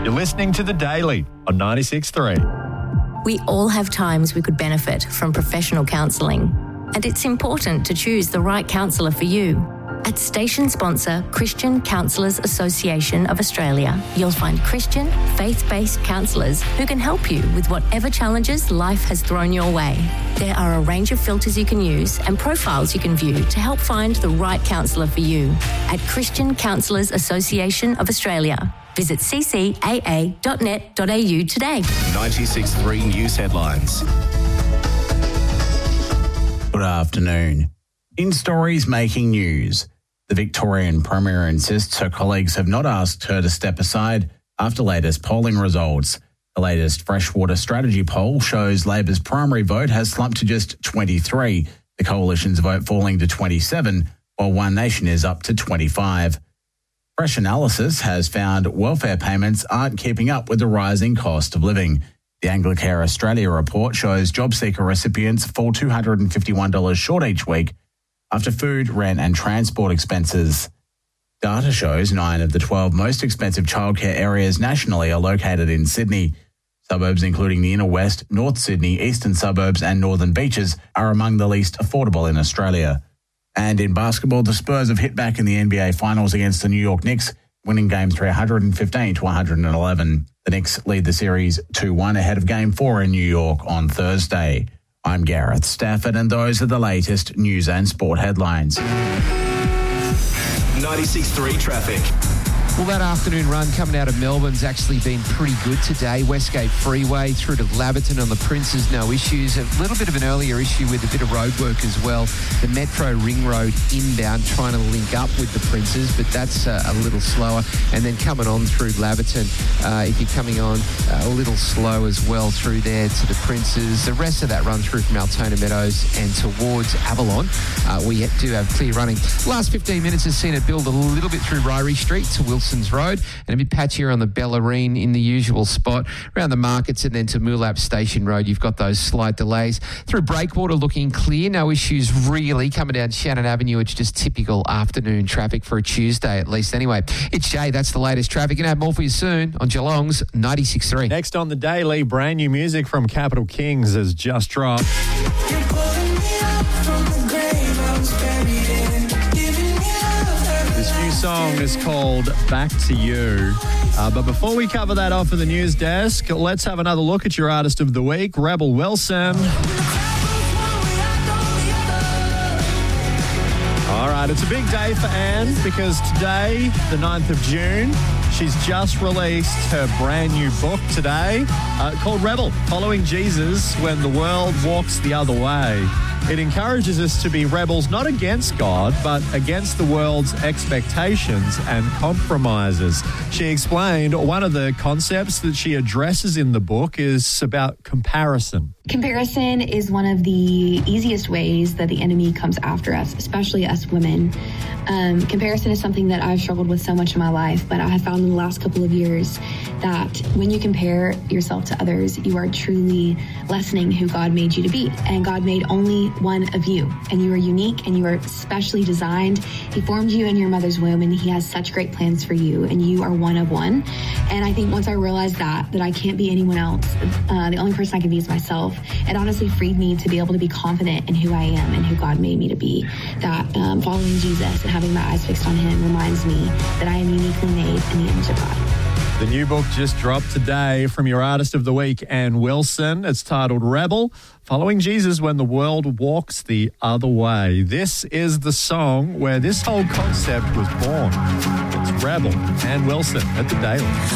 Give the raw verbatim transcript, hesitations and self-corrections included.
You're listening to The Daily on ninety-six point three. We all have times we could benefit from professional counselling, and it's important to choose the right counsellor for you. At station sponsor Christian Counsellors Association of Australia, you'll find Christian, faith-based counsellors who can help you with whatever challenges life has thrown your way. There are a range of filters you can use and profiles you can view to help find the right counsellor for you. At Christian Counsellors Association of Australia, visit c c a a dot net dot a u today. ninety-six point three News Headlines. Good afternoon. In stories making news, the Victorian Premier insists her colleagues have not asked her to step aside after latest polling results. The latest Freshwater Strategy poll shows Labor's primary vote has slumped to just twenty-three, the Coalition's vote falling to twenty-seven, while One Nation is up to twenty-five. Fresh analysis has found welfare payments aren't keeping up with the rising cost of living. The Anglicare Australia report shows job seeker recipients fall two hundred fifty-one dollars short each week after food, rent and transport expenses. Data shows nine of the twelve most expensive childcare areas nationally are located in Sydney. Suburbs including the Inner West, North Sydney, Eastern Suburbs and Northern Beaches are among the least affordable in Australia. And in basketball, the Spurs have hit back in the N B A Finals against the New York Knicks, winning Game three one fifteen to one eleven. The Knicks lead the series two one ahead of Game four in New York on Thursday. I'm Gareth Stafford, and those are the latest news and sport headlines. ninety-six point three traffic. Well, that afternoon run coming out of Melbourne's actually been pretty good today. Westgate Freeway through to Laverton on the Princes, no issues. A little bit of an earlier issue with a bit of road work as well. The Metro Ring Road inbound trying to link up with the Princes, but that's uh, a little slower. And then coming on through Laverton, uh, if you're coming on uh, a little slow as well through there to the Princes. The rest of that run through from Altona Meadows and towards Avalon, uh, we do have clear running. Last fifteen minutes has seen it build a little bit through Ryrie Street to Wilson Road and a bit patchier on the Bellarine in the usual spot. Around the markets and then to Moolap Station Road, you've got those slight delays. Through Breakwater looking clear, no issues really. Coming down Shannon Avenue, it's just typical afternoon traffic for a Tuesday at least anyway. It's Jay, that's the latest traffic. Gonna have more for you soon on Geelong's ninety-six point three. Next on The Daily, brand new music from Capital Kings has just dropped. This new song is called Back to You. Uh, but before we cover that off of the news desk, let's have another look at your artist of the week, Rebel Wilson. All right, it's a big day for Anne because today, the ninth of June, she's just released her brand new book today uh, called Rebel, Following Jesus When the World Walks the Other Way. It encourages us to be rebels not against God, but against the world's expectations and compromises. She explained one of the concepts that she addresses in the book is about comparison. Comparison is one of the easiest ways that the enemy comes after us, especially us women. Um, comparison is something that I've struggled with so much in my life, but I have found in the last couple of years that when you compare yourself to others, you are truly lessening who God made you to be. And God made only one of you, and you are unique and you are specially designed. He formed you in your mother's womb, and he has such great plans for you, and you are one of one. And I think once I realized that, that I can't be anyone else, uh, the only person I can be is myself, it honestly freed me to be able to be confident in who I am and who God made me to be. That um, following Jesus and having my eyes fixed on him reminds me that I am uniquely made in the image of God. The new book just dropped today from your artist of the week, Anne Wilson. It's titled Rebel, Following Jesus When the World Walks the Other Way. This is the song where this whole concept was born. It's Rebel, Anne Wilson at The Daily.